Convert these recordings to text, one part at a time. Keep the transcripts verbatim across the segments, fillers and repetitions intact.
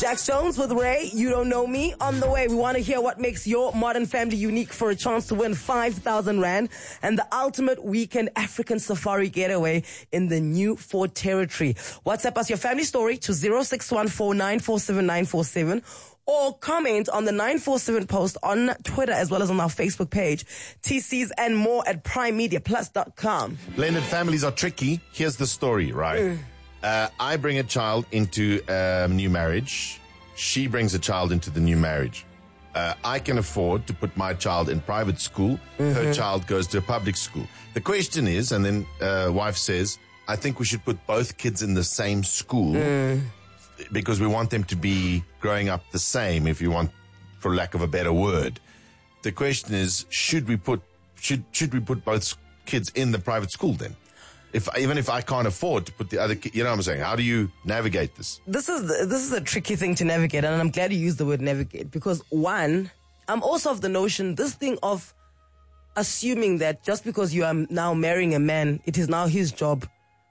Jax Jones with Ray, You Don't Know Me. On the way, we want to hear what makes your modern family unique for a chance to win five thousand rand and the ultimate weekend African safari getaway in the new Ford Territory. WhatsApp us your family story to zero six one four nine four seven nine four seven or comment on the nine four seven post on Twitter as well as on our Facebook page. T Cs and more at prime media plus dot com. Blended families are tricky. Here's the story, right? Mm. Uh, I bring a child into a new marriage. She brings a child into the new marriage. Uh, I can afford to put my child in private school. Mm-hmm. Her child goes to a public school. The question is, and then uh, wife says, I think we should put both kids in the same school mm. because we want them to be growing up the same, if you want, for lack of a better word. The question is, should we put should should we put both kids in the private school then? If even if I can't afford to put the other, you know what I'm saying? How do you navigate this? This is the, this is a tricky thing to navigate, and I'm glad you used the word navigate because one, I'm also of the notion this thing of assuming that just because you are now marrying a man, it is now his job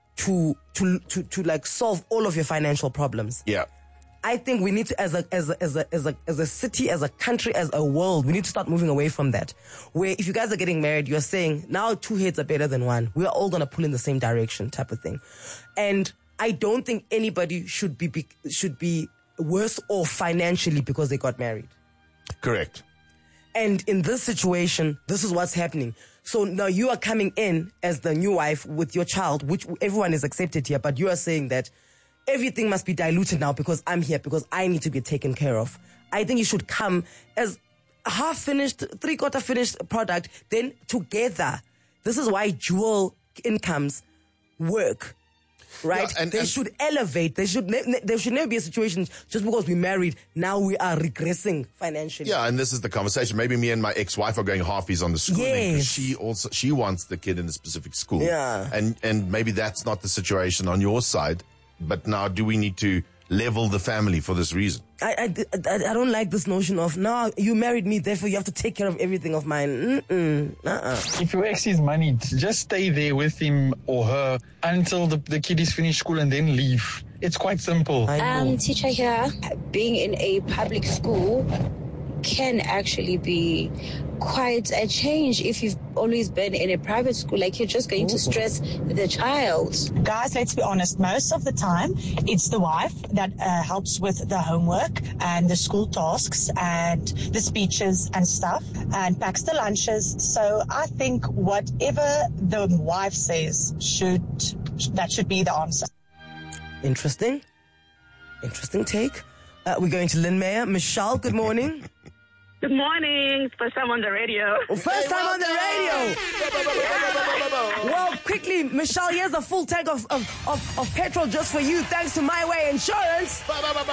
to to to to like solve all of your financial problems. Yeah. I think we need to, as a, as a, as a, as a, as a city, as a country, as a world, we need to start moving away from that. Where if you guys are getting married, you're saying now two heads are better than one. We are all going to pull in the same direction type of thing. And I don't think anybody should be, be, should be worse off financially because they got married. Correct. And in this situation, this is what's happening. So now you are coming in as the new wife with your child, which everyone is accepted here, but you are saying that everything must be diluted now because I'm here, because I need to be taken care of. I think you should come as a half-finished, three-quarter finished product, then together. This is why dual incomes work, right? Yeah, and, they and should elevate. They should ne- ne- there should never be a situation just because we married, now we are regressing financially. Yeah, and this is the conversation. Maybe me and my ex-wife are going halfies on the schooling. Yes. She also, she wants the kid in a specific school. Yeah. And, and maybe that's not the situation on your side. But now, do we need to level the family for this reason? I, I, I don't like this notion of, no, you married me, therefore you have to take care of everything of mine. Mm-mm, uh-uh. If your ex is money, just stay there with him or her until the, the kid is finished school and then leave. It's quite simple. Um, teacher here, being in a public school can actually be quite a change if you've always been in a private school. Like, you're just going Ooh. to stress the child. Guys, let's be honest, most of the time it's the wife that uh, helps with the homework and the school tasks and the speeches and stuff and packs the lunches. So I think whatever the wife says should that should be the answer. Interesting. Interesting take. Uh, we're going to Lynn Mayer. Michelle, good morning. Good morning. First time on the radio. Well, first time on the radio. Well, quickly, Michelle, here's a full tank of, of, of, of petrol just for you, thanks to My Way Insurance.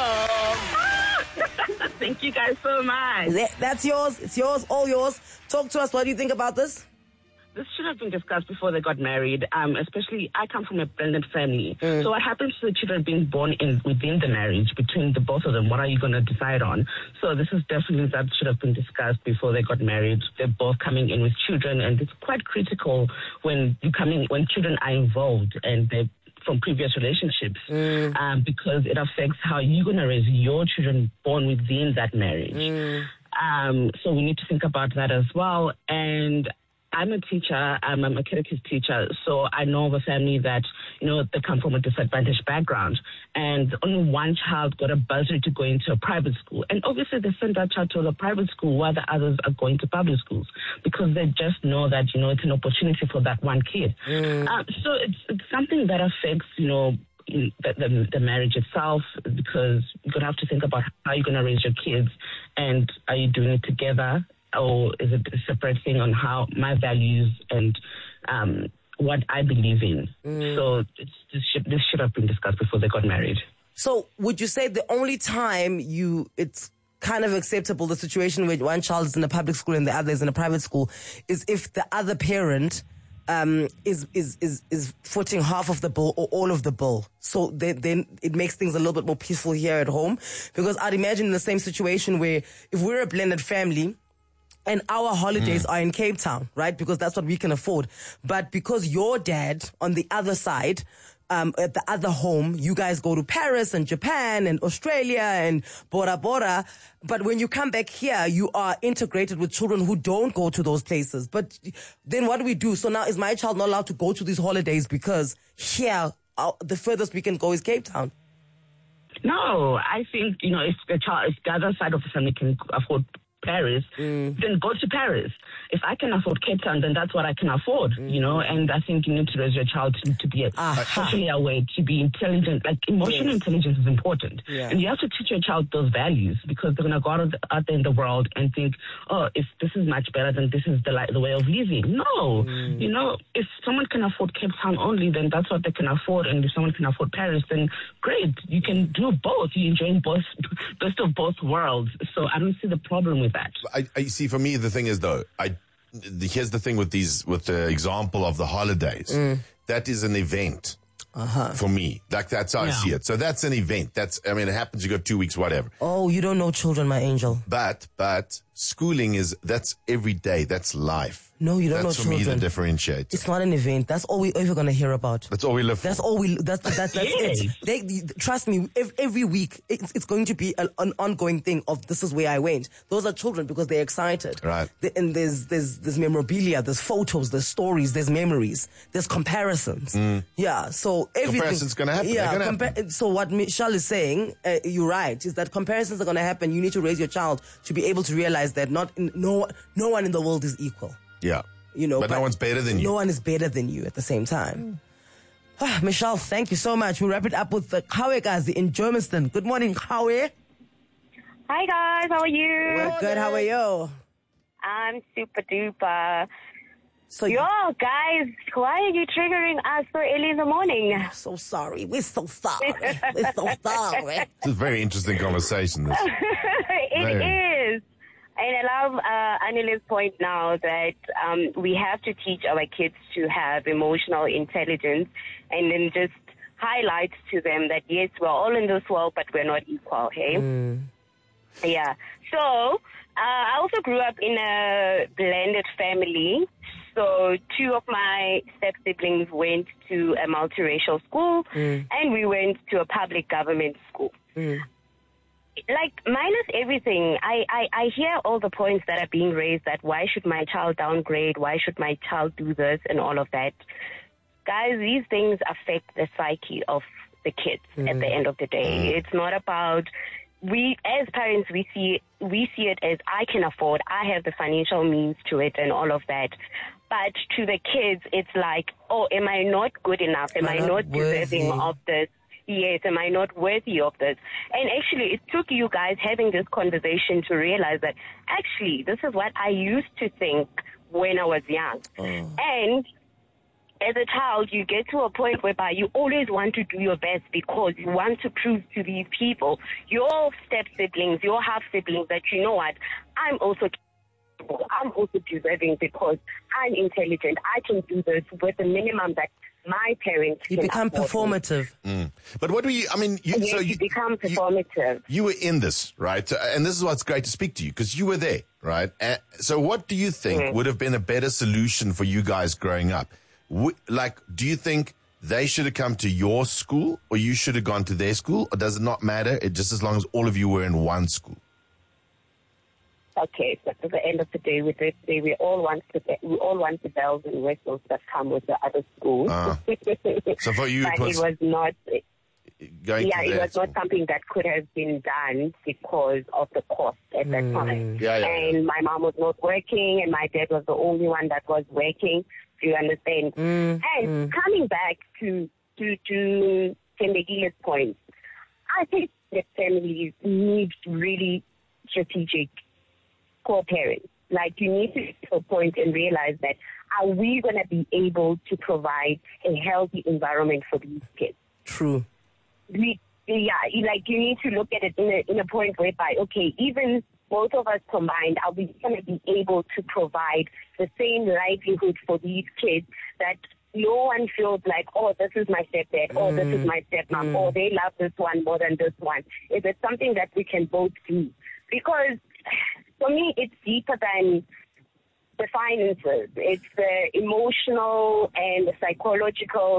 Thank you guys so much. That's yours. It's yours, all yours. Talk to us. What do you think about this? This should have been discussed before they got married, um, especially I come from a blended family. Mm. So what happens to the children being born in within the marriage between the both of them? What are you going to decide on? So this is definitely that should have been discussed before they got married. They're both coming in with children, and it's quite critical when you come in, when children are involved and they're from previous relationships, mm. um, because it affects how you're going to raise your children born within that marriage. Mm. Um, so we need to think about that as well. And I'm a teacher, I'm a catechist teacher, so I know of a family that, you know, they come from a disadvantaged background, and only one child got a bursary to go into a private school. And obviously they send that child to a private school while the others are going to public schools because they just know that, you know, it's an opportunity for that one kid. Mm. Um, so it's, it's something that affects, you know, the, the, the marriage itself, because you're going to have to think about how you're going to raise your kids, and are you doing it together? Or is it a separate thing on how my values and um, what I believe in? Mm. So it's, this, should, this should have been discussed before they got married. So would you say the only time you it's kind of acceptable, the situation where one child is in a public school and the other is in a private school, is if the other parent um, is, is, is, is footing half of the bill or all of the bill? So they, then it makes things a little bit more peaceful here at home. Because I'd imagine the same situation where if we're a blended family, and our holidays mm. are in Cape Town, right? Because that's what we can afford. But because your dad on the other side um, at the other home, you guys go to Paris and Japan and Australia and Bora Bora. But when you come back here, you are integrated with children who don't go to those places. But then what do we do? So now is my child not allowed to go to these holidays because here, uh, the furthest we can go is Cape Town? No, I think, you know, if the child, if the other side of the family can afford Paris, mm. then go to Paris. If I can afford Cape Town, then that's what I can afford, mm. you know, and I think you need to raise your child to, to be socially aware, to be intelligent. Like, emotional yes. intelligence is important. Yeah. And you have to teach your child those values, because they're going to go out, out there in the world and think, oh, if this is much better, then this is the, like, the way of living. No. Mm. You know, if someone can afford Cape Town only, then that's what they can afford. And if someone can afford Paris, then great. You can do both. You're enjoying both, best of both worlds. So I don't see the problem with that. I, I see. For me, the thing is, though, I the, here's the thing with these, with the example of the holidays. Mm. That is an event uh-huh. for me. Like, that's how yeah. I see it. So that's an event. That's, I mean, it happens. You got two weeks, whatever. Oh, you don't know children, my angel. But, but schooling is, that's every day. That's life. No, you don't that's know children. children. That's for me the differentiator. It's not an event. That's all we're ever going to hear about. That's all we live for. That's all we, that's, that's, that's yes. it. They, they, trust me, every, every week, it's, it's going to be an, an ongoing thing of this is where I went. Those are children because they're excited. Right. They, and there's, there's, there's memorabilia, there's photos, there's stories, there's memories, there's comparisons. Mm. Yeah. So everything. Comparisons going to happen. Yeah. Gonna compa- happen. So what Michelle is saying, uh, you're right, is that comparisons are going to happen. You need to raise your child to be able to realize that not, no, no one in the world is equal. Yeah. You know, but, but no one's better than you. No one is better than you at the same time. Mm. Ah, Michelle, thank you so much. We'll wrap it up with uh, Kawe Gazi in Germiston. Good morning, Kawe. Hi, guys. How are you? We're good. How are you? I'm super duper. So Yo, guys, why are you triggering us so early in the morning? So sorry. We're so sorry. We're so sorry. It's a very interesting conversation, this. It very. is. And I love uh, Anila's point now that um, we have to teach our kids to have emotional intelligence, and then just highlight to them that, yes, we're all in this world, but we're not equal, hey? Mm. Yeah. So uh, I also grew up in a blended family. So two of my step-siblings went to a multiracial school, mm. and we went to a public government school. Mm. Like, minus everything, I, I, I hear all the points that are being raised that why should my child downgrade, why should my child do this and all of that. Guys, these things affect the psyche of the kids mm. at the end of the day. It's not about, we as parents, we see, we see it as I can afford, I have the financial means to it and all of that. But to the kids, it's like, oh, am I not good enough? Am I not deserving of this? Yes, am I not worthy of this? And actually, it took you guys having this conversation to realize that, actually, this is what I used to think when I was young. Oh. And as a child, you get to a point whereby you always want to do your best because you want to prove to these people, your step-siblings, your half-siblings, that, you know what, I'm also I'm also deserving because I'm intelligent. I can do this with the minimum that my parents You can become performative. Mm. But what do you, I mean, you, yes, so you, you become performative. You, you were in this, right? And this is what's great to speak to you because you were there, right? And so what do you think mm. would have been a better solution for you guys growing up? W- like, do you think they should have come to your school or you should have gone to their school, or does it not matter? It just as long as all of you were in one school? Okay, so at the end of the day, with this day, we all want the we all want the bells and whistles that come with the other schools. Uh, so for you, but it was, it was not. Going yeah, to it was school. not something that could have been done because of the cost at mm. that time. Yeah, yeah, and yeah. my mom was not working, and my dad was the only one that was working. Do you understand? Mm. And mm. coming back to to to Tembegile's point, I think that families need really strategic co-parents. Like, you need to get to a point and realize that, are we going to be able to provide a healthy environment for these kids? True. We, yeah, like, you need to look at it in a, in a point whereby, okay, even both of us combined, are we going to be able to provide the same livelihood for these kids that no one feels like, oh, this is my stepdad, or mm. this is my stepmom, mm. or they love this one more than this one? Is it something that we can both do? Because for me, it's deeper than the finances. It's the emotional and the psychological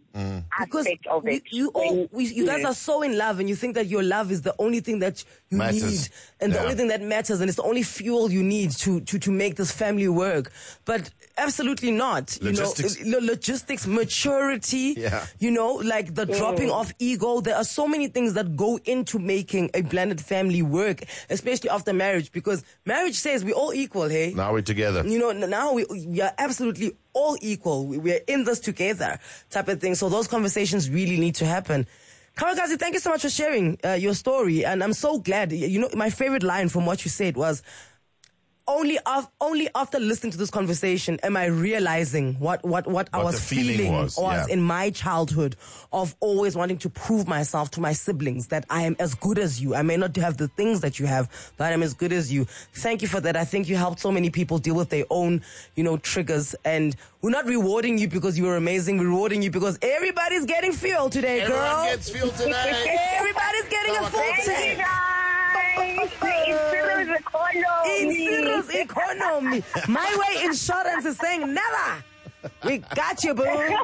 Mm. aspect of you, it. you, all, we, you guys are so in love, and you think that your love is the only thing that you Matters. need, and the Yeah. only thing that matters, and it's the only fuel you need to, to, to make this family work. But absolutely not. Logistics. You know, lo- logistics, maturity, Yeah. you know, like the dropping of ego. There are so many things that go into making a blended family work, especially after marriage, because marriage says we're all equal, hey? Now we're together. You know, now we, we are absolutely all equal. We, we are in this together type of thing. So those conversations really need to happen. Kamikaze, thank you so much for sharing uh, your story. And I'm so glad. You know, my favorite line from what you said was, only, af- only after listening to this conversation am I realizing what, what, what, I What was the feeling feeling was, was yeah. in my childhood of always wanting to prove myself to my siblings that I am as good as you. I may not have the things that you have, but I'm as good as you. Thank you for that. I think you helped so many people deal with their own, you know, triggers. And we're not rewarding you because you were amazing. We're rewarding you because everybody's getting fuel today, girl. Everyone gets fuel today. Everybody's getting a full Thank you, tank. guys. It's economy. Insurance economy. My Way Insurance is saying never. We got you, boo.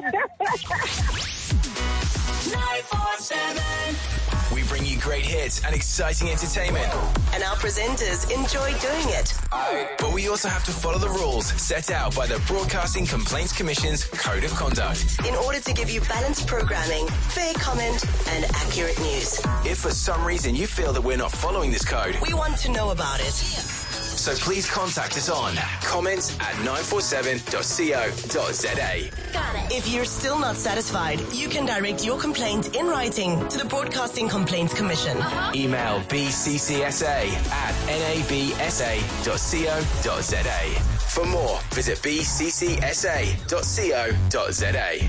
nine four seven. We bring you great hits and exciting entertainment. And our presenters enjoy doing it. But we also have to follow the rules set out by the Broadcasting Complaints Commission's Code of Conduct. In order to give you balanced programming, fair comment, and accurate news. If for some reason you feel that we're not following this code, We want to know about it. so please contact us on comments at nine four seven dot co dot za. If you're still not satisfied, you can direct your complaint in writing to the Broadcasting Complaints Commission. Email b c c s a at n a b s a dot co dot za. For more, visit b c c s a dot co dot za.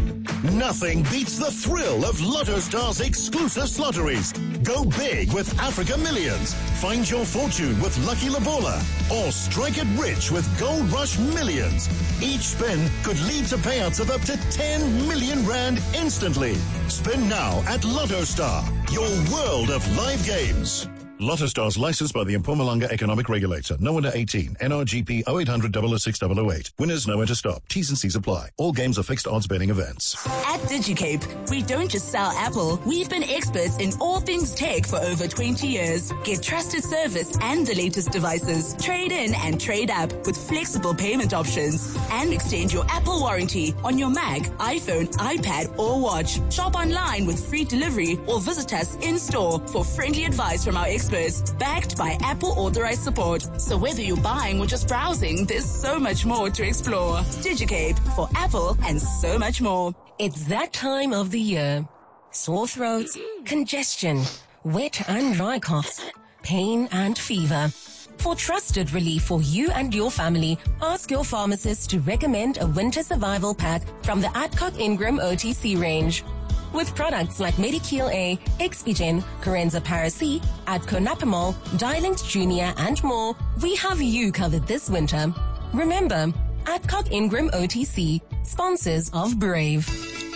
Nothing beats the thrill of Lotto Star's exclusive lotteries. Go big with Africa Millions. Find your fortune with Lucky Labola. Or strike it rich with Gold Rush Millions. Each spin could lead to payouts of up to ten million rand instantly. Spin now at Lotto Star, your world of live games. Lotto Stars licensed by the Mpumalanga Economic Regulator. No under eighteen. N R G P oh eight hundred, oh oh six, oh oh eight. Winners know when to stop. T's and C's apply. All games are fixed odds betting events. At DigiCape, we don't just sell Apple. We've been experts in all things tech for over twenty years. Get trusted service and the latest devices. Trade in and trade up with flexible payment options. And extend your Apple warranty on your Mac, iPhone, iPad, or watch. Shop online with free delivery or visit us in-store for friendly advice from our experts. Backed by Apple authorized support. So whether you're buying or just browsing, there's so much more to explore. DigiCape for Apple and so much more. It's that time of the year. Sore throats, congestion, wet and dry coughs, pain and fever. For trusted relief for you and your family, ask your pharmacist to recommend a winter survival pack from the Adcock Ingram O T C range. With products like Medikeel A, Expigen, Corenza Paracy, Adconapamol, Dilinct Junior, and more, we have you covered this winter. Remember, Adcock Ingram O T C, sponsors of Brave.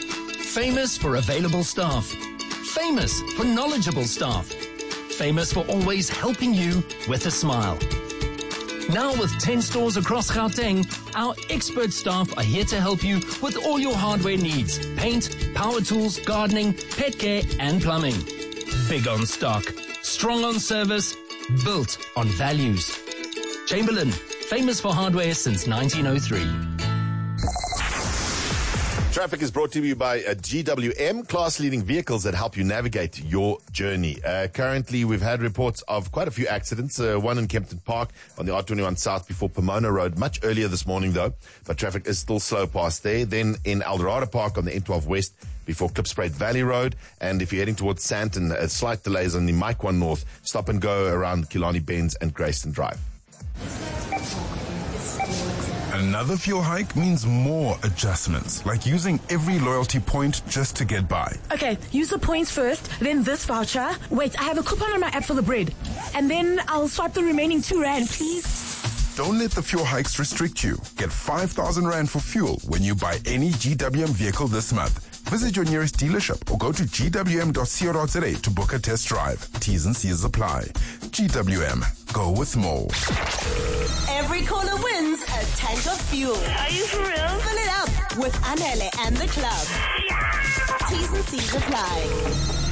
Famous for available staff. Famous for knowledgeable staff. Famous for always helping you with a smile. Now with ten stores across Gauteng, our expert staff are here to help you with all your hardware needs. Paint, power tools, gardening, pet care and plumbing. Big on stock, strong on service, built on values. Chamberlain, famous for hardware since nineteen oh three. Traffic is brought to you by uh, G W M, class-leading vehicles that help you navigate your journey. Uh, currently, we've had reports of quite a few accidents, uh, one in Kempton Park on the R twenty-one South before Pomona Road, much earlier this morning, though, but traffic is still slow past there. Then in Eldorado Park on the N twelve West before Klipspruit Valley Road, and if you're heading towards Sandton, uh, slight delays on the Mike one North, stop and go around Killarney Bends and Grayston Drive. Another fuel hike means more adjustments, like using every loyalty point just to get by. Okay, use the points first, then this voucher. Wait, I have a coupon on my app for the bread. And then I'll swipe the remaining two rand, please. Don't let the fuel hikes restrict you. Get five thousand rand for fuel when you buy any G W M vehicle this month. Visit your nearest dealership or go to g w m dot co dot za to book a test drive. T's and C's apply. G W M. Go with more. Every corner wins a tank of fuel. Are you for real? Fill it up with Anele and the club. T's and C's apply.